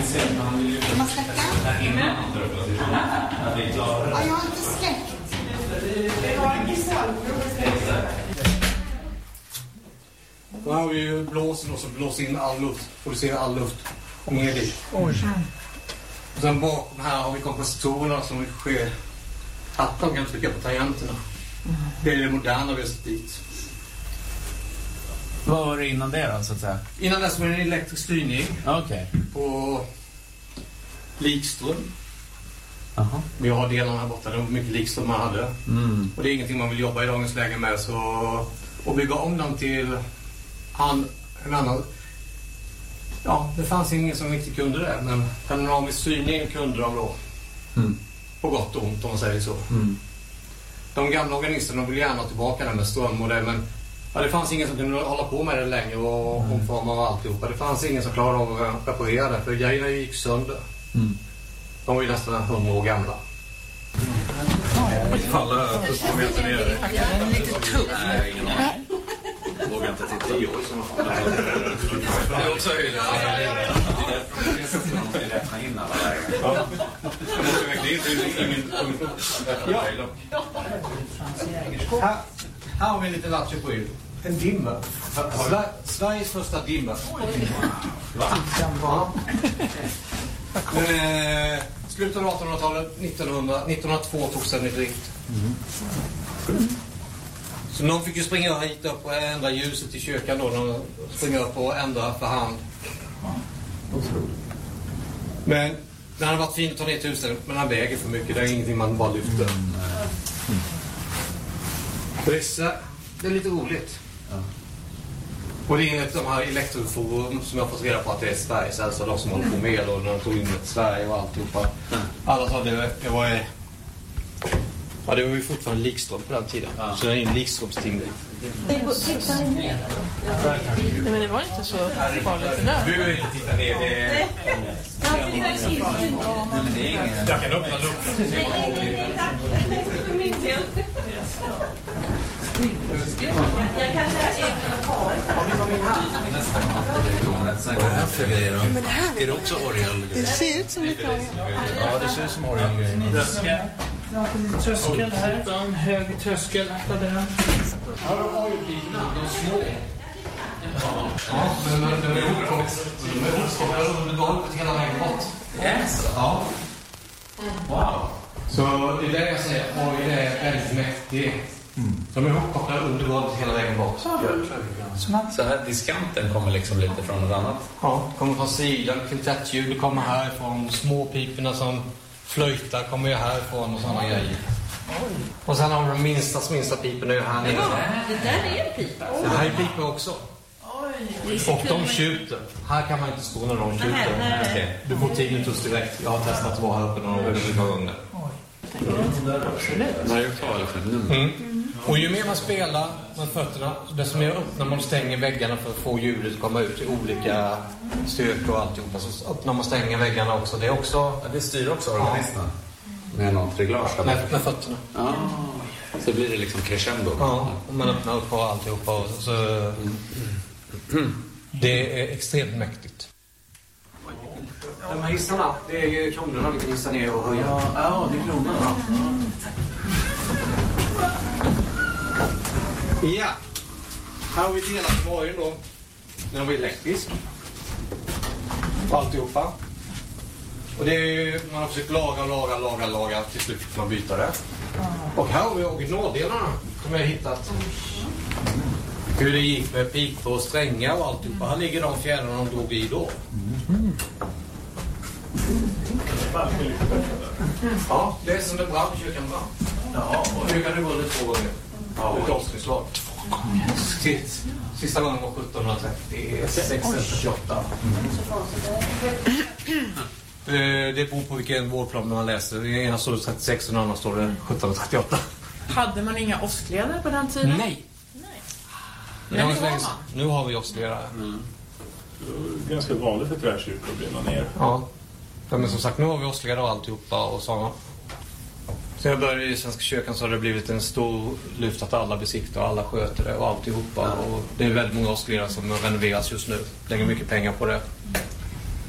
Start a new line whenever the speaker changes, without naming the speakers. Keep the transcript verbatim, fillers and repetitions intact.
Man släcka? Ja, jag har inte släckt.
Då har vi ju blåsen och så blåser in all luft. Producerar all luft. Och ner dit. Oj. Och sen bakom här har vi kompositorerna som sker. Att de kan trycka på tangenterna. Det är det moderna vi har sett dit.
Vad var det innan det då, så att säga?
Innan det så var det en elektrisk styrning.
Okej. Okay.
På likström.
Aha.
Vi har delarna här borta. Det var mycket likström man hade.
Mm.
Och det är ingenting man vill jobba i dagens läge med. Så att bygga om dem till han, en annan... Ja, det fanns ingen som riktigt kunde det. Men panoramisk styrning kunde de då.
Mm.
På gott och ont om man säger så.
Mm.
De gamla organisterna vill gärna tillbaka där med ström och det. Men ja, det fanns ingen som kunde hålla på med det längre och mm. omforma och alltihopa. Det fanns ingen som klarade av att reparera det. För grejerna gick sönder.
Mm.
De var ju nästan hundra år gamla.
Alla första meter ner.
Det är lite tuff.
Nej, ingen aning. Jag vågar inte titta. Det är också höjden. Det är därför man måste räkna in alla lägen. Jag måste verkligen inte ingen
Ja. Här, här har vi en liten latch på er. En dimmer. Sver- Sveriges första dimmer. Va? Ja. Men, eh, slutet av artonhundratalet, nittonhundra, nittonhundratvå togs den i drift. Mm. Så någon fick ju springa hit upp och ändra ljuset i kyrkan då. De springer upp och ändra för hand. Men den hade varit fin att ta ner tusen, men den väger för mycket. Det är ingenting man bara lyfter. Mm. Det är, det är lite roligt. Ja. Och det är enligt de här elektroforum som jag har fått reda på att det är Sveriges, alltså de som håller på med och när de tog in Sverige och alltihopa. Mm. Alla sa det, det var... Ja, det var ju fortfarande likström på den tiden. Ja. Så det är en likströmstimmer.
Nej, men det var inte så farligt där.
Du vill inte titta ner. Det är... Jag kan öppna luckan.
Jag kan säga
Men det här är det också orgel.
Det ser ut som lite orgel.
Ja, det ser ut som orgel.
tröskel här, en hög tröskel på den.
Ja, de har ju bilarna, de små. Ja, men de är uppkopplade under golvet hela vägen bort.
Yes.
Ja.
Wow.
Så det är det jag säger, oj, det är väldigt mäktigt. Mm. De är uppkopplade under golvet hela vägen bort.
Så här diskanten kommer liksom lite från något annat?
Ja, kommer från sidan, kvintettljud kommer härifrån, små piperna som flöjtar kommer ju härifrån och sådana grejer. Oj. Och sen har vi de minsta, minsta piperna ju här nere.
Ja, det där är en pipa.
Det här är piper också.
Oj.
Och de tjuter. Här kan man inte stå när de tjuter.
Nej, nej.
Okay. Du får tinnitus direkt. Jag har testat att vara här uppe några olika gånger.
Nej, jag tar det.
Mm. Och ju mer man spelar med fötterna, desto mer öppnar man och stänger väggarna för att få ljudet att komma ut i olika styrkor och alltihopa. Så öppnar man och stänger väggarna också. Det är också...
Ja, det styr också organisten. Ja. Med något reglage.
Med, med fötterna.
Ja. Så blir det liksom crescendo.
Ja, och man öppnar upp och alltihopa. Och så... Mm. Mm. Det är extremt mäktigt. De här hissarna, det är ju kronorna vi kan hissa ner och höja.
Ja, ja, det är kronorna.
Mm. Ja, här har vi delat varje då. Den var elektrisk. Alltihopa. Och det är ju, man har försökt laga, laga, laga, laga. Till slut får man byta det. Och här har vi originaldelarna som jag har hittat. Hur det gick med pipor och strängar och alltihopa. Här ligger de fjädrarna de drog i då. Mm. Ja, det är som det brann, kyrkan brann. Ja, och nu kan det gå lite två gånger. Ja, ett avsnittslag. Sist, sista gången var sjuttonhundratrettiosex eller trettioåtta. Mm. Det beror på vilken vårdplan man läser. I ena står det trettiosex och i den andra står det sjuttonhundratrettioåtta.
Hade man inga åskledare på den tiden?
Nej.
Nej.
Men nu, har nu har vi åskledare.
Mm.
Ganska vanligt för tvärkyrkor att brinna ner.
Ja. Men som sagt, nu har vi åskledare och alltihopa och sådana. Så jag började i Svenska kyrkan så har det blivit en stor lyft att alla besiktar och alla sköter det och alltihopa. Och det är väldigt många åskledare som renoveras just nu. Lägger mycket pengar på det.